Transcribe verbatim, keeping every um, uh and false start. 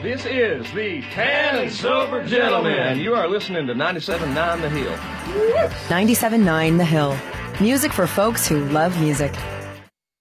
This is the Tan and Sober Gentleman, and you are listening to ninety-seven point nine The Hill. ninety-seven point nine The Hill. Music for folks who love music.